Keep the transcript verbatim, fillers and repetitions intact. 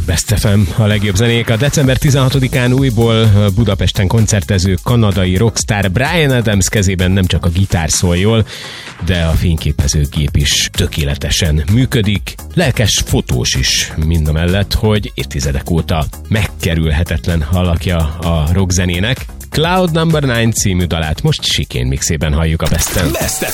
Best ef em, a legjobb zenék. A december tizenhatodikán újból Budapesten koncertező kanadai rockstar Bryan Adams kezében nem csak a gitár szól jól, de a fényképezőgép is tökéletesen működik. Lelkes fotós is mindamellett, hogy évtizedek óta megkerülhetetlen alakja a rockzenének. Cloud Number kilenc című dalát most Chicane mixében halljuk a Besten.